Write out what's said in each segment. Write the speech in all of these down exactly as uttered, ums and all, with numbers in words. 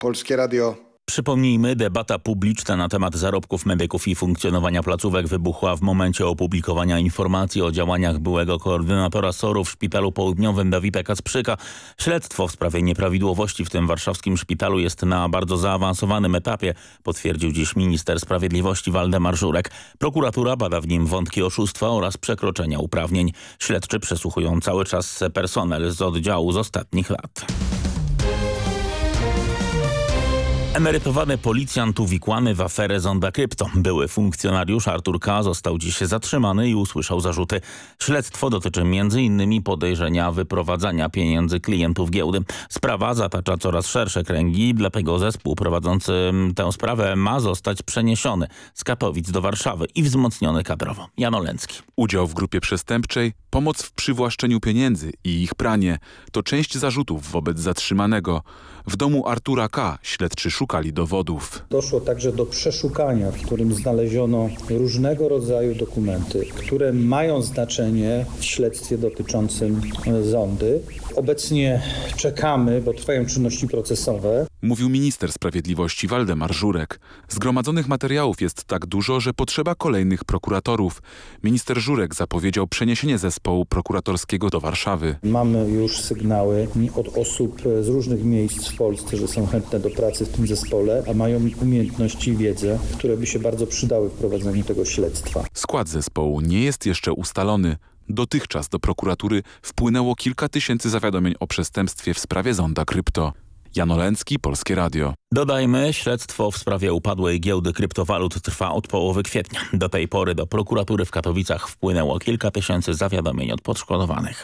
Polskie Radio. Przypomnijmy, debata publiczna na temat zarobków medyków i funkcjonowania placówek wybuchła w momencie opublikowania informacji o działaniach byłego koordynatora S O R-u w Szpitalu Południowym Dawida Kacprzyka. Śledztwo w sprawie nieprawidłowości w tym warszawskim szpitalu jest na bardzo zaawansowanym etapie, potwierdził dziś minister sprawiedliwości Waldemar Żurek. Prokuratura bada w nim wątki oszustwa oraz przekroczenia uprawnień. Śledczy przesłuchują cały czas personel z oddziału z ostatnich lat. Emerytowany policjant uwikłany w aferę Zonda Krypto. Były funkcjonariusz Artur K. został dziś zatrzymany i usłyszał zarzuty. Śledztwo dotyczy między innymi podejrzenia wyprowadzania pieniędzy klientów giełdy. Sprawa zatacza coraz szersze kręgi, dlatego zespół prowadzący tę sprawę ma zostać przeniesiony z Katowic do Warszawy i wzmocniony kadrowo. Jan Oleński. Udział w grupie przestępczej, pomoc w przywłaszczeniu pieniędzy i ich pranie to część zarzutów wobec zatrzymanego. W domu Artura K. śledczy szukali dowodów. Doszło także do przeszukania, w którym znaleziono różnego rodzaju dokumenty, które mają znaczenie w śledztwie dotyczącym Zondy. Obecnie czekamy, bo trwają czynności procesowe. Mówił minister sprawiedliwości Waldemar Żurek. Zgromadzonych materiałów jest tak dużo, że potrzeba kolejnych prokuratorów. Minister Żurek zapowiedział przeniesienie zespołu prokuratorskiego do Warszawy. Mamy już sygnały od osób z różnych miejsc w Polsce, że są chętne do pracy w tym zespole, a mają umiejętności i wiedzę, które by się bardzo przydały w prowadzeniu tego śledztwa. Skład zespołu nie jest jeszcze ustalony. Dotychczas do prokuratury wpłynęło kilka tysięcy zawiadomień o przestępstwie w sprawie Zonda Krypto. Jan Oleński, Polskie Radio. Dodajmy, śledztwo w sprawie upadłej giełdy kryptowalut trwa od połowy kwietnia. Do tej pory do prokuratury w Katowicach wpłynęło kilka tysięcy zawiadomień od poszkodowanych.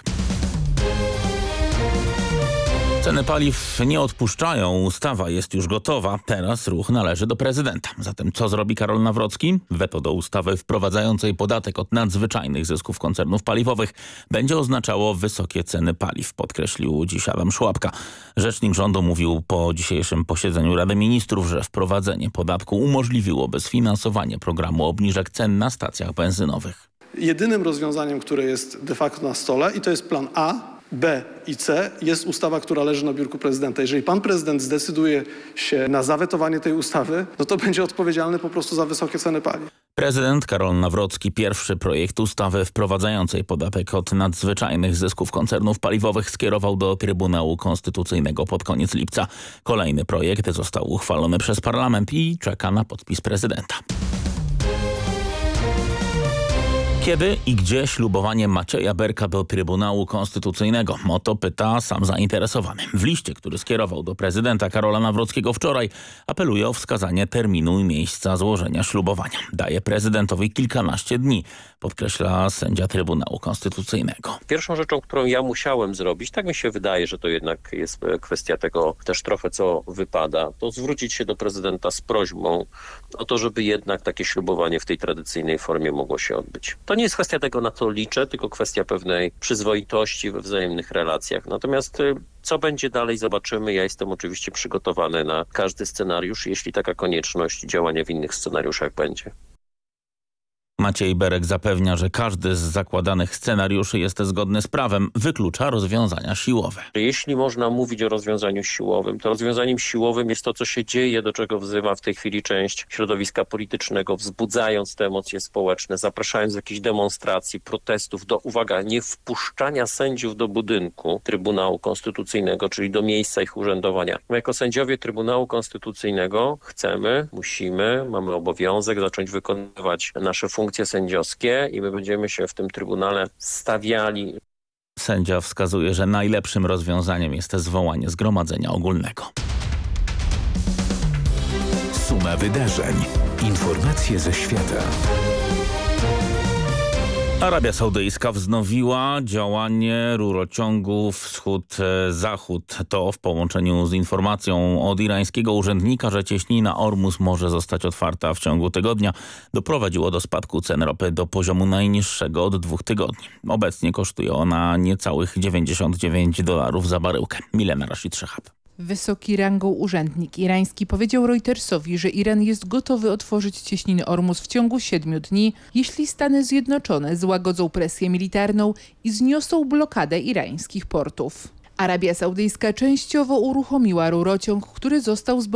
Ceny paliw nie odpuszczają, ustawa jest już gotowa, teraz ruch należy do prezydenta. Zatem co zrobi Karol Nawrocki? Weto do ustawy wprowadzającej podatek od nadzwyczajnych zysków koncernów paliwowych będzie oznaczało wysokie ceny paliw, podkreślił dziś Adam Szłapka. Rzecznik rządu mówił po dzisiejszym posiedzeniu Rady Ministrów, że wprowadzenie podatku umożliwiłoby sfinansowanie programu obniżek cen na stacjach benzynowych. Jedynym rozwiązaniem, które jest de facto na stole, i to jest plan A, B i C, jest ustawa, która leży na biurku prezydenta. Jeżeli pan prezydent zdecyduje się na zawetowanie tej ustawy, no to będzie odpowiedzialny po prostu za wysokie ceny paliw. Prezydent Karol Nawrocki pierwszy projekt ustawy wprowadzającej podatek od nadzwyczajnych zysków koncernów paliwowych skierował do Trybunału Konstytucyjnego pod koniec lipca. Kolejny projekt został uchwalony przez parlament i czeka na podpis prezydenta. Kiedy i gdzie ślubowanie Macieja Berka do Trybunału Konstytucyjnego? O to pyta sam zainteresowany. W liście, który skierował do prezydenta Karola Nawrockiego wczoraj, apeluje o wskazanie terminu i miejsca złożenia ślubowania. Daje prezydentowi kilkanaście dni, podkreśla sędzia Trybunału Konstytucyjnego. Pierwszą rzeczą, którą ja musiałem zrobić, tak mi się wydaje, że to jednak jest kwestia tego też trochę, co wypada, to zwrócić się do prezydenta z prośbą o to, żeby jednak takie ślubowanie w tej tradycyjnej formie mogło się odbyć. To nie jest kwestia tego, na co liczę, tylko kwestia pewnej przyzwoitości we wzajemnych relacjach. Natomiast co będzie dalej, zobaczymy. Ja jestem oczywiście przygotowany na każdy scenariusz, jeśli taka konieczność działania w innych scenariuszach będzie. Maciej Berek zapewnia, że każdy z zakładanych scenariuszy jest zgodny z prawem, wyklucza rozwiązania siłowe. Jeśli można mówić o rozwiązaniu siłowym, to rozwiązaniem siłowym jest to, co się dzieje, do czego wzywa w tej chwili część środowiska politycznego, wzbudzając te emocje społeczne, zapraszając do jakichś demonstracji, protestów, do, uwaga, nie wpuszczania sędziów do budynku Trybunału Konstytucyjnego, czyli do miejsca ich urzędowania. My jako sędziowie Trybunału Konstytucyjnego chcemy, musimy, mamy obowiązek zacząć wykonywać nasze funkcje funkcje sędziowskie i my będziemy się w tym Trybunale stawiali. Sędzia wskazuje, że najlepszym rozwiązaniem jest zwołanie zgromadzenia ogólnego. Suma wydarzeń. Informacje ze świata. Arabia Saudyjska wznowiła działanie rurociągu wschód-zachód. To w połączeniu z informacją od irańskiego urzędnika, że cieśnina Ormus może zostać otwarta w ciągu tygodnia, doprowadziło do spadku cen ropy do poziomu najniższego od dwóch tygodni. Obecnie kosztuje ona niecałych dziewięćdziesiąt dziewięć dolarów za baryłkę. Milena Rashid Szehab. Wysoki rangą urzędnik irański powiedział Reutersowi, że Iran jest gotowy otworzyć cieśniny Ormus w ciągu siedmiu dni, jeśli Stany Zjednoczone złagodzą presję militarną i zniosą blokadę irańskich portów. Arabia Saudyjska częściowo uruchomiła rurociąg, który został zbudowany